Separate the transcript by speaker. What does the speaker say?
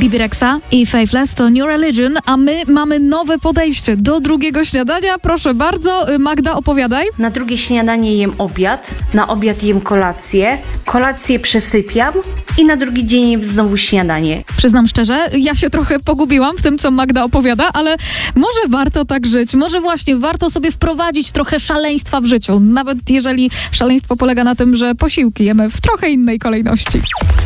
Speaker 1: Bebe Rexha i Faithless to New Religion, a my mamy nowe podejście do drugiego śniadania. Proszę bardzo, Magda, opowiadaj.
Speaker 2: Na drugie śniadanie jem obiad, na obiad jem kolację przesypiam i na drugi dzień jem znowu śniadanie.
Speaker 1: Przyznam szczerze, ja się trochę pogubiłam w tym, co Magda opowiada, ale może warto tak żyć, może właśnie warto sobie wprowadzić trochę szaleństwa w życiu, nawet jeżeli szaleństwo polega na tym, że posiłki jemy w trochę innej kolejności.